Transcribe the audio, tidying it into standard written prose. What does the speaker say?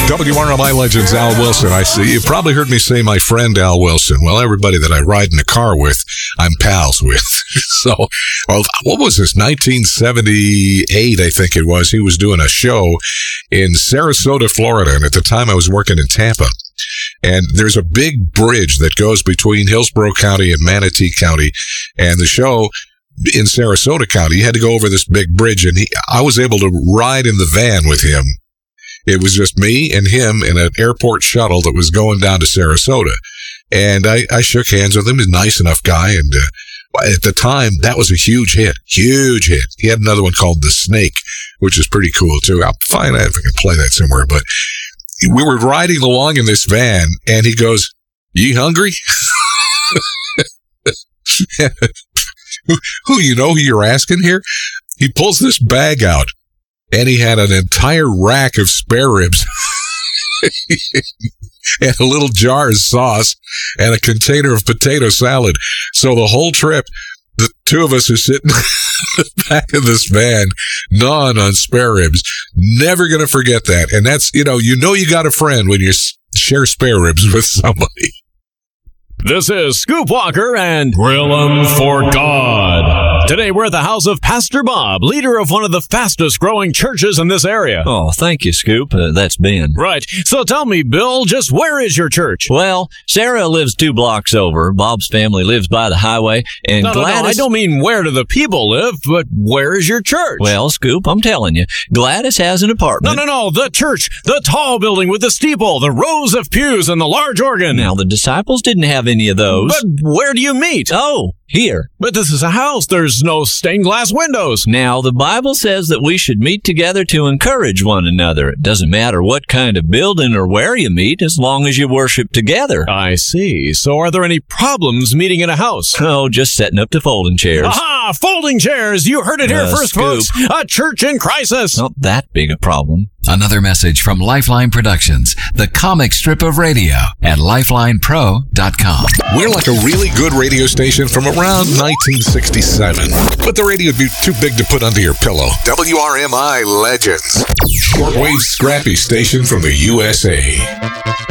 WRMI Legends, Al Wilson. I see. You probably heard me say my friend Al Wilson. Well, everybody that I ride in the car with, I'm pals with. So, what was this? 1978, I think it was. He was doing a show in Sarasota, Florida. And at the time, I was working in Tampa. And there's a big bridge that goes between Hillsborough County and Manatee County. And the show in Sarasota County, you had to go over this big bridge. And I was able to ride in the van with him. It was just me and him in an airport shuttle that was going down to Sarasota. And I shook hands with him. He's a nice enough guy. And at the time, that was a huge hit. Huge hit. He had another one called The Snake, which is pretty cool, too. I'll find out if I can play that somewhere. But we were riding along in this van, and he goes, "You hungry?" Who you're asking here? He pulls this bag out. And he had an entire rack of spare ribs and a little jar of sauce and a container of potato salad. So the whole trip, the two of us are sitting in the back of this van, gnawing on spare ribs. Never going to forget that. And that's, you got a friend when you share spare ribs with somebody. This is Scoop Walker and Grill 'em for God. Today we're at the house of Pastor Bob, leader of one of the fastest growing churches in this area. Oh, thank you, Scoop. That's Ben. Right. So tell me, Bill, just where is your church? Well, Sarah lives 2 blocks over. Bob's family lives by the highway. And No, I don't mean where do the people live, but where is your church? Well, Scoop, I'm telling you, Gladys has an apartment. No, the church, the tall building with the steeple, the rows of pews, and the large organ. Now, the disciples didn't have any of those. But where do you meet? Oh, here. But this is a house. There's no stained glass windows. Now, the Bible says that we should meet together to encourage one another. It doesn't matter what kind of building or where you meet, as long as you worship together. I see. So are there any problems meeting in a house? Oh, just setting up the folding chairs. Aha! Folding chairs! You heard it here first, Scoop. folks. A church in crisis. Not that big a problem. Another message from Lifeline Productions, the comic strip of radio at lifelinepro.com. We're like a really good radio station from around 1967. But the radio would be too big to put under your pillow. WRMI Legends. Shortwave scrappy station from the USA.